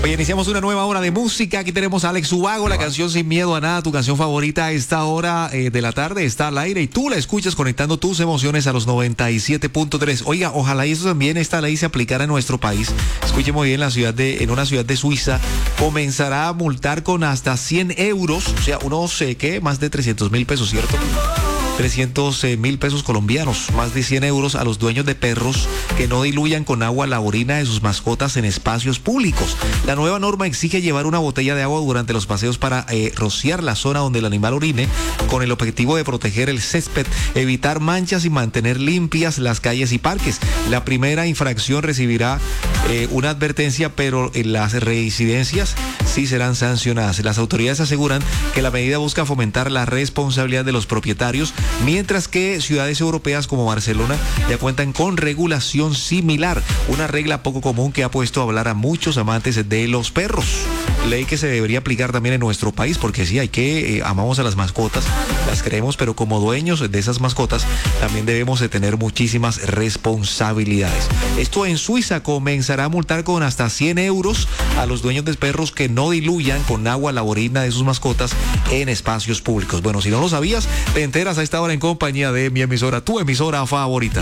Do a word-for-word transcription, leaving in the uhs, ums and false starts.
Oye, iniciamos una nueva hora de música. Aquí tenemos a Alex Ubago, la canción Sin Miedo a Nada, tu canción favorita a esta hora eh, de la tarde. Está al aire y tú la escuchas conectando tus emociones a los noventa y siete punto tres. Oiga, ojalá y eso también, esta ley se aplicara en nuestro país. Escuche muy bien, la ciudad de, en una ciudad de Suiza comenzará a multar con hasta cien euros, o sea, unos, eh, ¿qué? Más de trescientos mil pesos, ¿cierto? trescientos mil pesos colombianos, más de cien euros a los dueños de perros que no diluyan con agua la orina de sus mascotas en espacios públicos. La nueva norma exige llevar una botella de agua durante los paseos para eh, rociar la zona donde el animal orine, con el objetivo de proteger el césped, evitar manchas y mantener limpias las calles y parques. La primera infracción recibirá eh, una advertencia, pero en las reincidencias sí serán sancionadas. Las autoridades aseguran que la medida busca fomentar la responsabilidad de los propietarios, mientras que ciudades europeas como Barcelona ya cuentan con regulación similar, una regla poco común que ha puesto a hablar a muchos amantes de los perros. Ley que se debería aplicar también en nuestro país, porque sí, hay que, eh, amamos a las mascotas, las queremos, pero como dueños de esas mascotas también debemos de tener muchísimas responsabilidades. Esto en Suiza comenzará a multar con hasta cien euros a los dueños de perros que no diluyan con agua la orina de sus mascotas en espacios públicos. Bueno, si no lo sabías, te enteras a esta hora en compañía de mi emisora, tu emisora favorita.